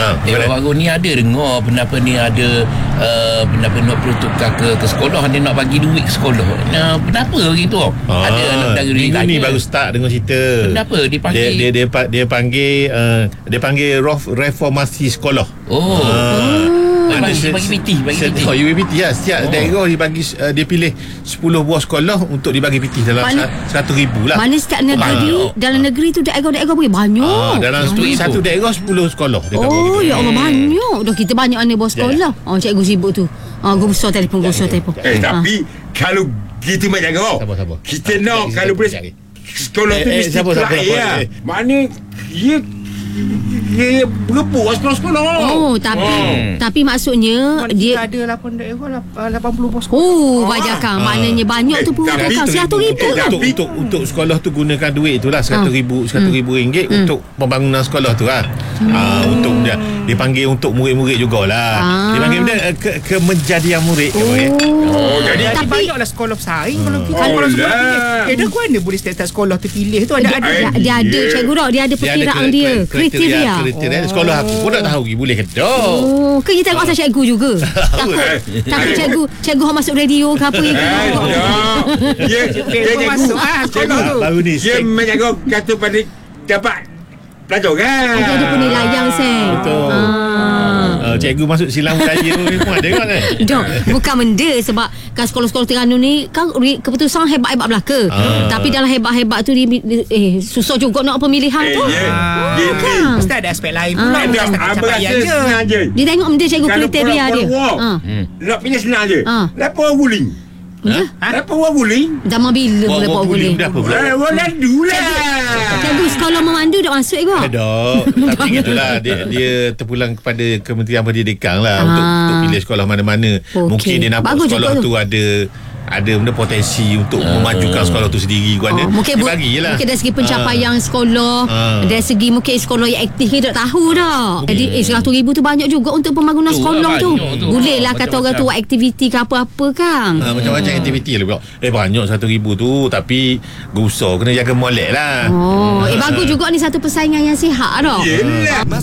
Baru ni ada dengar pendapat ni ada pendapat nak pertukar ke sekolah, dia nak bagi duit ke sekolah. Kenapa begitu? Ada anak negara minggu ni baru start dengan cerita. Kenapa dipanggil? Dia panggil reformasi sekolah. Bagi PT. UPT lah. Setiap daerah dia pilih 10 buah sekolah untuk dibagi PT dalam 100,000 lah. Mana setiap negeri, dalam negeri tu daerah-daerah boleh banyak. Dalam satu daerah 10 sekolah. Ya Allah, banyak. Dah kita banyak ni buah sekolah. Cikgu sibuk tu. Gua besar telefon. Tapi kalau gitu macam kau, kita nak kalau boleh sekolah tu mesti kelair. Mana dia berapa sekolah-sekolah. Tapi maksudnya dia ada 80 bos sekolah. bajakan. Maknanya banyak tu pun bajakan 100,000. Untuk sekolah tu gunakan duit tu lah 100,000 ringgit untuk pembangunan sekolah tu lah. Untuk dia panggil untuk murid-murid jugalah. Dia panggil benda kemenjadian murid. Jadi banyaklah sekolah bersaing. Kalau kita sekolah pilih, dah mana boleh setiap sekolah terpilih tu ada. Dia ada cikgu Rok, dia ada perkiraan dia. Kriteria sekolah aku pun tak tahu boleh ke tak. Ke kita tengok asal cikgu juga. Takut cikgu masuk radio ke apa Dia masuk sekolah tu. Baru ni dia menjaga kata pada dapat pelajaran. ada penilaian betul. Cikgu masuk silang budaya ni pun ada kan. Bukan benda sebab kan sekolah-sekolah Terengganu ni kan keputusan hebat-hebat belaka. Tapi dalam hebat-hebat tu susah juga nak pemilihan tu. Kan mesti ada aspek lain pula. Dia tengok benda cikgu kriteria dia. Nak pilih senang je. Lapor guling. Lapor guling. Zaman bila boleh buat guling? Walau lah. Cikgu sekolah memandu dah masuk ke? Tapi gitulah dia terpulang kepada Kementerian Pendidikan lah untuk pilih sekolah mana-mana. Mungkin dia nampak sekolah tu ada benda potensi untuk memajukan sekolah tu sendiri. Mungkin dari segi pencapaian sekolah, dari segi mungkin sekolah yang aktif kita tak tahu dah. Jadi 100,000 tu banyak juga untuk pembangunan sekolah tu. Boleh lah kata orang tu buat aktiviti ke apa-apa kan. Macam-macam aktiviti lah. Banyak 100,000 tu, tapi gusar kena jaga molek lah. Bagus juga ni satu persaingan yang sihat dah.